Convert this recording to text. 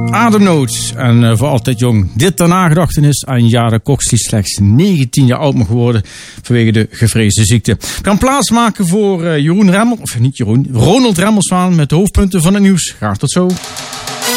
Ademnood en voor altijd jong. Dit ter nagedachtenis aan Jade Cox, die slechts 19 jaar oud mag worden vanwege de gevreesde ziekte. We gaan plaatsmaken voor Ronald Remmelswaan met de hoofdpunten van het nieuws. Graag tot zo.